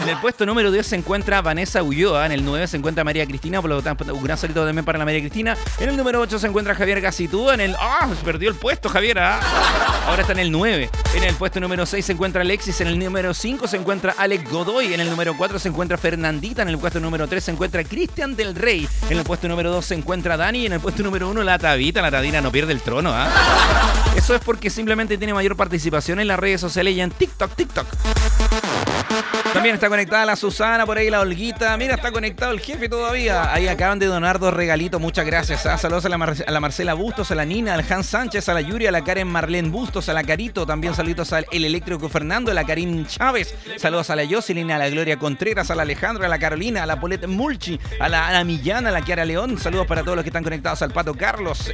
En el puesto número 10 se encuentra Vanessa Ulloa. En el 9 se encuentra María Cristina, por lo tanto, un gran salito también para la María Cristina. En el número 8 se encuentra Javier Gacitúa. En el... se perdió el puesto, Javier. Ahora está en el 9. En el puesto número 6 se encuentra Alexis. En el número 5 se encuentra Alex Godoy. En el número 4 se encuentra Fernandita. En el puesto número 3 se encuentra Cristian del Rey. En el puesto número 2 se encuentra Dani. En el puesto número 1 la Tabita. La Tadina no pierde el trono. Eso es porque simplemente tiene mayor participación en las redes sociales y en TikTok. También está conectada la Susana, por ahí la Olguita. Mira, está conectado el jefe todavía. Ahí acaban de donar 2 regalitos, muchas gracias. Saludos a la Marcela Bustos, a la Nina, al Hans Sánchez, a la Yuri, a la Karen Marlene Bustos, a la Carito. También saludos al El Eléctrico Fernando, a la Karim Chávez. Saludos a la Jocelyn, a la Gloria Contreras, a la Alejandra, a la Carolina, a la Polet Mulchi, a la Millán, a la Kiara León. Saludos para todos los que están conectados, al Pato Carlos.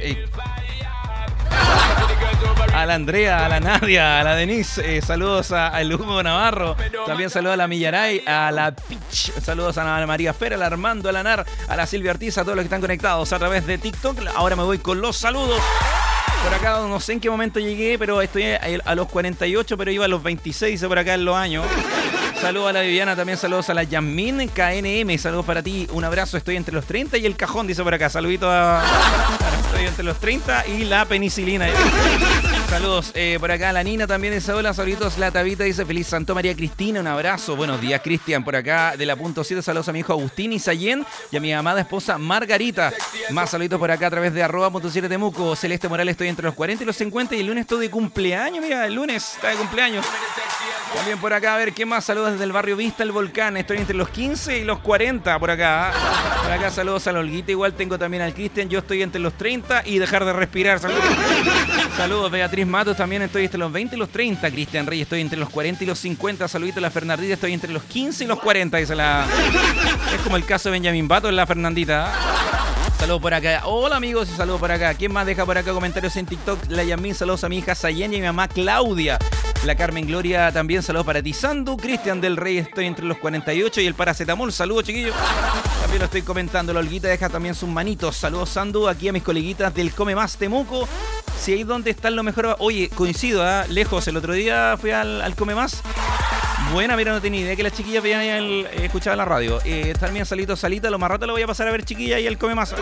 A la Andrea, a la Nadia, a la Denise, saludos al Hugo Navarro, también saludos a la Millaray, a la Pitch, saludos a la María Fera, al Armando, a la Nar, a la Silvia Ortiz, a todos los que están conectados a través de TikTok. Ahora me voy con los saludos. Por acá no sé en qué momento llegué, pero estoy a los 48, pero iba a los 26 por acá en los años. Saludos a la Viviana, también saludos a la Yasmin KNM, saludos para ti, un abrazo, estoy entre los 30 y el cajón, dice por acá, saludito estoy entre los 30 y la penicilina. Saludos por acá a la Nina también dice hola, saluditos, la Tabita dice feliz Santo María Cristina, un abrazo, buenos días Cristian, por acá de la punto 7, saludos a mi hijo Agustín Isayen y a mi amada esposa Margarita, más saluditos por acá a través de @.7 Temuco, Celeste Morales, estoy entre los 40 y los 50 y el lunes estoy de cumpleaños, mira, el lunes está de cumpleaños. También por acá, a ver, ¿qué más? Saludos desde el barrio Vista, el Volcán. Estoy entre los 15 y los 40 por acá. Por acá saludos a la Olguita. Igual tengo también al Cristian. Yo estoy entre los 30 y dejar de respirar. Saludos, Beatriz Matos. También estoy entre los 20 y los 30. Cristian Reyes, estoy entre los 40 y los 50. Saluditos a la Fernandita. Estoy entre los 15 y los 40. Dice la... Es como el caso de Benjamín Bato en la Fernandita. Saludos por acá. Hola amigos y saludos por acá. ¿Quién más deja por acá comentarios en TikTok? La Yasmin, saludos a mi hija Sayen y a mi mamá Claudia. La Carmen Gloria también, saludos para ti. Sandu, Cristian del Rey, estoy entre los 48 y el paracetamol. Saludos chiquillos. También lo estoy comentando. La Olguita deja también sus manitos. Saludos Sandu, aquí a mis coleguitas del Come Más Temuco. Si ahí donde están lo mejor. Oye, coincido, lejos. El otro día fui al Come Más. Buena, mira, no tenía idea que las chiquillas veían escuchaban la radio. También Salita, lo más rato lo voy a pasar a ver chiquilla y el Come Más.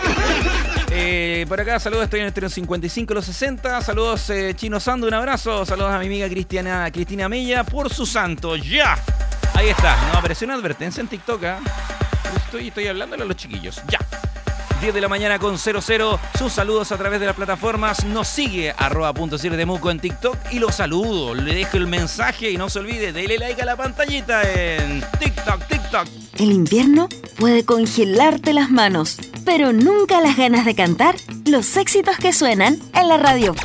Por acá, saludos, estoy entre los 55 y los 60. Saludos, Chino Sandu, un abrazo. Saludos a mi amiga Cristina Mella por su santo. ¡Ya! Ahí está. Nos apareció una advertencia en TikTok. Estoy hablándole a los chiquillos. ¡Ya! 10 de la mañana con 00. Sus saludos a través de las plataformas. Nos sigue @.7 Temuco en TikTok y los saludo. Le dejo el mensaje y no se olvide, dele like a la pantallita en TikTok. El invierno puede congelarte las manos, pero nunca las ganas de cantar los éxitos que suenan en la radio.